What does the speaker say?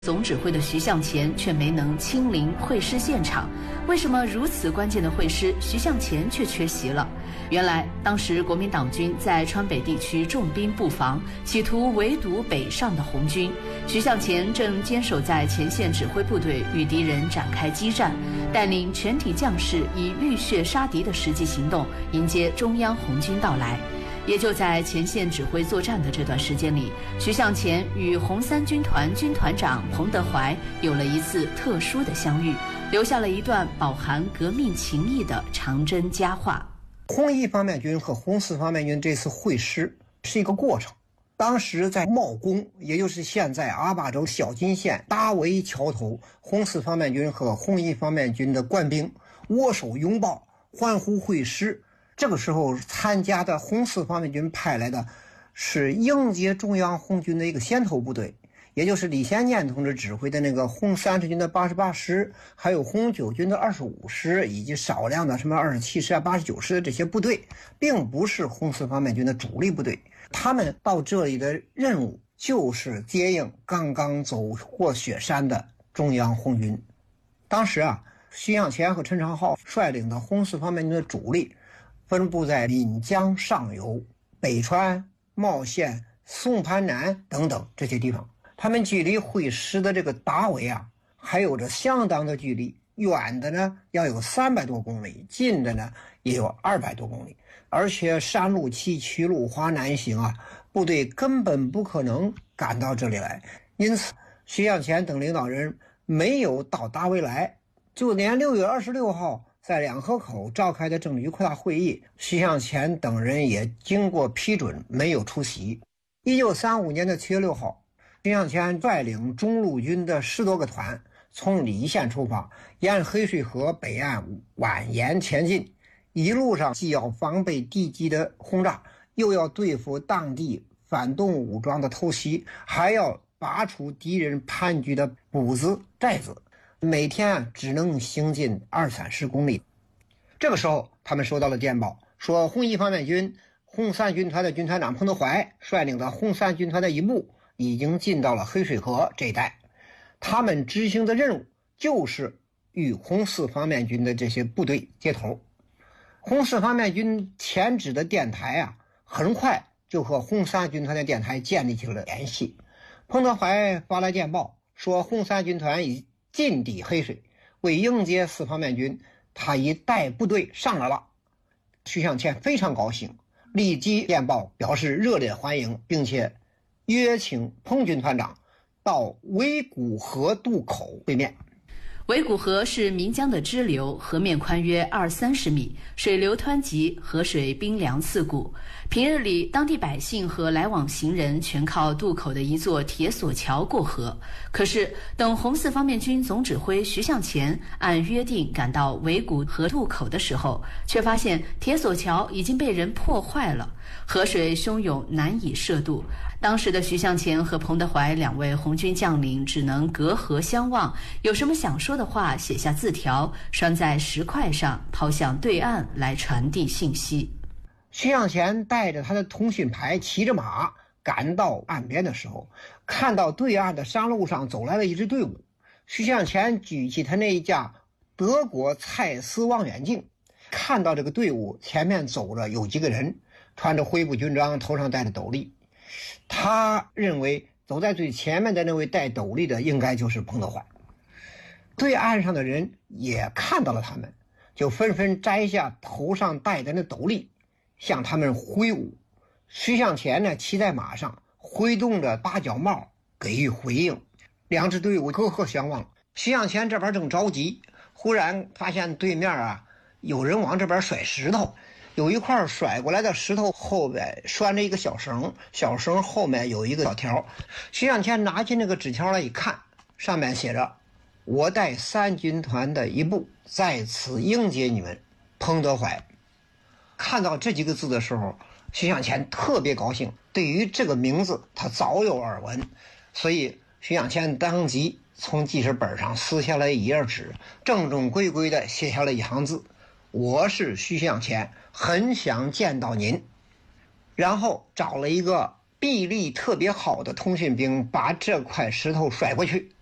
总指挥的徐向前却没能亲临会师现场，为什么如此关键的会师，徐向前却缺席了？原来，当时国民党军在川北地区重兵布防，企图围堵北上的红军。徐向前正坚守在前线指挥部队，与敌人展开激战，带领全体将士以浴血杀敌的实际行动，迎接中央红军到来。也就在前线指挥作战的这段时间里，徐向前与红三军团军团长彭德怀有了一次特殊的相遇，留下了一段饱含革命情谊的长征佳话。 红一方面军和红四方面军这次会师是一个过程。当时在茂公，也就是现在阿坝州小金县大围桥头，红四方面军和红一方面军的官兵握手拥抱，欢呼会师。这个时候参加的红四方面军派来的是迎接中央红军的一个先头部队，也就是李先念同志指挥的那个红30军的88师，还有红9军的25师，以及少量的什么27师啊、89师的这些部队，并不是红四方面军的主力部队。他们到这里的任务就是接应刚刚走过雪山的中央红军。当时徐向前和陈长浩率领的红四方面军的主力分布在岷江上游、北川、茂县、松盘南等等这些地方。他们距离会师的这个达围还有着相当的距离，远的呢要有300多公里，近的呢也有200多公里。而且山路崎岖，路滑难行部队根本不可能赶到这里来。因此徐向前等领导人没有到达围来，就连6月26号在两河口召开的政治局扩大会议，徐向前等人也经过批准没有出席。1935年的7月6号，徐向前率领中路军的10多个团从蓟县出发，沿黑水河北岸蜿蜒前进，一路上既要防备敌机的轰炸，又要对付当地反动武装的偷袭，还要拔除敌人盘踞的谷子寨子，每天只能行进20-30公里。这个时候他们收到了电报，说红一方面军红3军团的军团长彭德怀率领的红3军团的一部已经进到了黑水河这一带，他们执行的任务就是与红4方面军的这些部队接头。红4方面军前指的电台很快就和红3军团的电台建立起了联系。彭德怀发来电报说红3军团已进抵黑水，为迎接4方面军，他已带部队上来了。徐向前非常高兴，立即电报表示热烈欢迎，并且约请彭军团长到围谷河渡口会面。 围谷河是岷江的支流，河面宽约20-30米，水流湍急，河水冰凉刺骨。平日里，当地百姓和来往行人全靠渡口的一座铁索桥过河。可是，等红四方面军总指挥徐向前按约定赶到围谷河渡口的时候，却发现铁索桥已经被人破坏了，河水汹涌，难以涉渡。当时的徐向前和彭德怀2位红军将领只能隔河相望，有什么想说的话写下字条，拴在石块上，抛向对岸来传递信息。 徐向前带着他的通讯牌，骑着马赶到岸边的时候，看到对岸的山路上走来了一支队伍。徐向前举起他那一架德国蔡司望远镜，看到这个队伍前面走着有几个人，穿着灰布军装，头上戴着斗笠。他认为走在最前面的那位戴斗笠的应该就是彭德怀。对岸上的人也看到了他们，就纷纷摘下头上戴的那斗笠向他们挥舞。徐向前呢骑在马上，挥动着八角帽给予回应。2支队伍隔河相望。徐向前这边正着急，忽然发现对面有人往这边甩石头，有一块甩过来的石头后边拴着一个小绳，小绳后面有一个小条。徐向前拿起那个纸条来一看，上面写着：我带3军团的一部在此迎接你们，彭德怀。看到这几个字的时候，徐向前特别高兴，对于这个名字他早有耳闻，所以徐向前当即从记事本上撕下来一页纸，正正规规的写下了一行字：我是徐向前，很想见到您。然后找了一个臂力特别好的通讯兵，把这块石头甩过去，